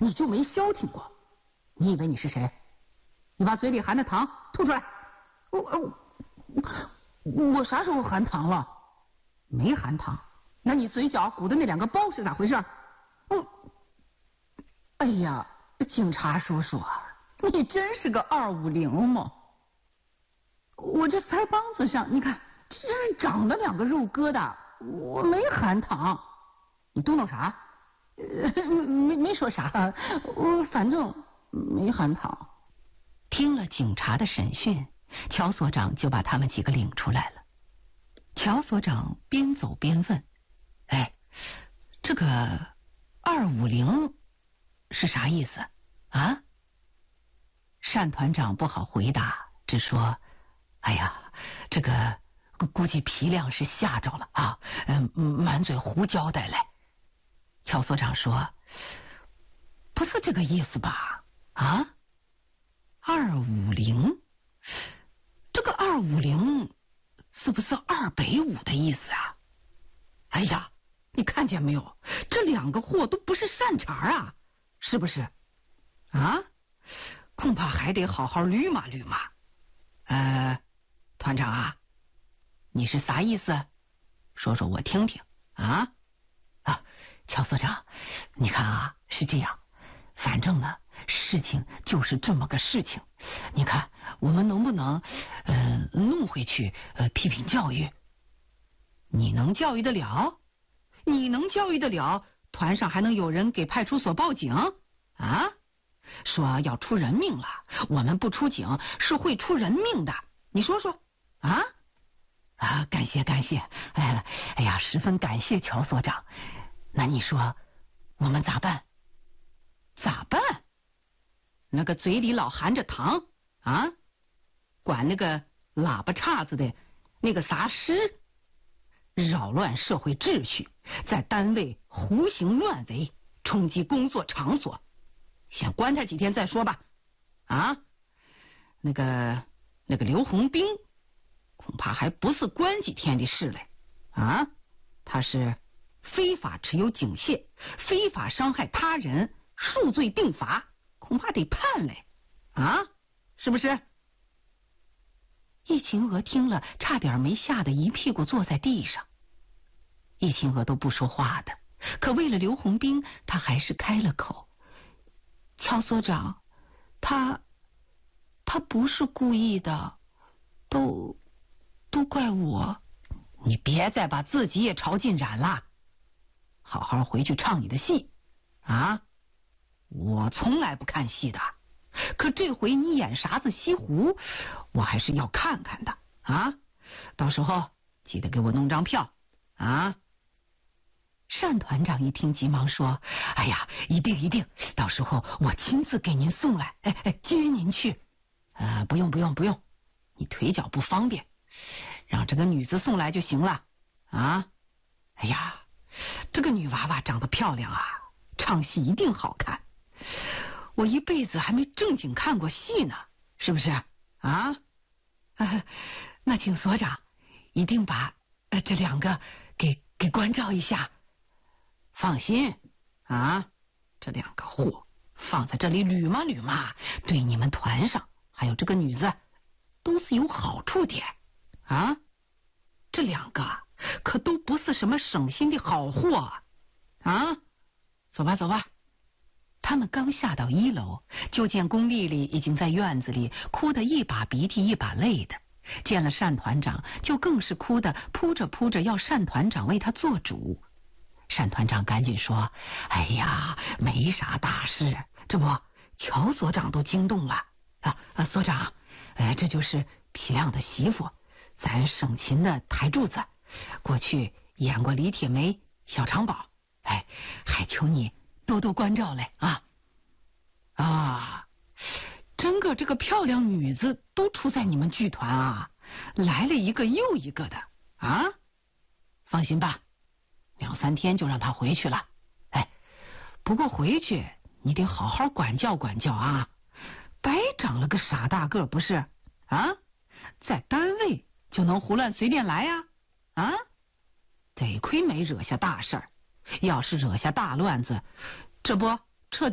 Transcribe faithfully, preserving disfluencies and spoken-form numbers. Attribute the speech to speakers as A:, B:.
A: 你就没消停过？你以为你是谁？你把嘴里含的糖吐出来！我我我啥时候含糖了？没含糖。那你嘴角鼓的那两个包是咋回事？嗯，哎呀，警察叔叔啊，你真是个二五零嘛！我这腮帮子上，你看，这是长了两个肉疙瘩，我没含糖。你嘟囔啥？呃、没没说啥，我反正没含糖。
B: 听了警察的审讯，乔所长就把他们几个领出来了。乔所长边走边问：“哎，这个二五零是啥意思啊？”单团长不好回答，只说：“哎呀，这个估计皮亮是吓着了啊，嗯，满嘴胡交代嘞。”乔所长说：“不是这个意思吧？啊，二五零，这个二五零是不是二百五的意思啊？哎呀，你看见没有？这两个货都不是善茬啊，是不是？啊，恐怕还得好好捋嘛捋嘛。呃，团长啊，你是啥意思？说说我听听啊。啊，乔所长，你看啊，是这样，反正呢，事情就是这么个事情。你看，我们能不能呃弄回去呃批评教育？你能教育得了？你能教育得了？团上还能有人给派出所报警啊？说要出人命了，我们不出警是会出人命的。你说说啊？啊，感谢感谢，哎哎呀，十分感谢乔所长。那你说我们咋办？咋办？那个嘴里老含着糖啊，管那个喇叭叉子的那个啥师，扰乱社会秩序，在单位胡行乱为，冲击工作场所，先关他几天再说吧。啊，那个那个刘洪兵，恐怕还不是关几天的事嘞。啊，他是非法持有警械，非法伤害他人，数罪并罚，恐怕得判嘞。啊，是不是？易秦娥听了，差点没吓得一屁股坐在地上。易秦娥都不说话的，可为了刘洪兵，他还是开了口：“乔所长，他他不是故意的，都都怪我。”你别再把自己也炒进染了，好好回去唱你的戏啊！我从来不看戏的，可这回你演啥子西湖，我还是要看看的啊！到时候记得给我弄张票啊！单团长一听，急忙说：“哎呀，一定一定，到时候我亲自给您送来，哎哎，接您去。呃，不用不用不用，你腿脚不方便。”让这个女子送来就行了啊！哎呀，这个女娃娃长得漂亮啊，唱戏一定好看。我一辈子还没正经看过戏呢，是不是啊？啊，那请所长一定把呃这两个给给关照一下。放心啊，这两个货放在这里捋嘛捋嘛，对你们团上还有这个女子都是有好处的。啊，这两个可都不是什么省心的好货啊！走吧，走吧。他们刚下到一楼，就见龚丽丽已经在院子里哭得一把鼻涕一把泪的。见了单团长，就更是哭得扑着扑着要单团长为他做主。单团长赶紧说：“哎呀，没啥大事，这不乔所长都惊动了啊啊！所长，哎，这就是皮亮的媳妇。”咱省琴的台柱子，过去演过李铁梅、小长宝，哎，还求你多多关照嘞啊！啊，真个这个漂亮女子都出在你们剧团啊，来了一个又一个的啊！放心吧，两三天就让她回去了。哎，不过回去你得好好管教管教啊，白长了个傻大个不是啊？在单位就能胡乱随便来呀？啊，得亏没惹下大事儿，要是惹下大乱子，这不